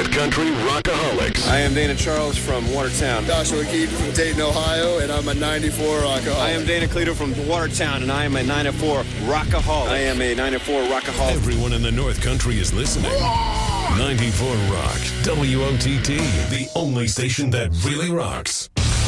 North Country Rockaholics. I am Dana Charles from Watertown. Joshua Keaton from Dayton, Ohio, and I'm a 94 Rockaholic. I am Dana Cleator from Watertown, and I am a 94 Rockaholic. I am a 94 Rockaholic. Everyone in the North Country is listening. 94 Rock. WOTT, the only station that really rocks.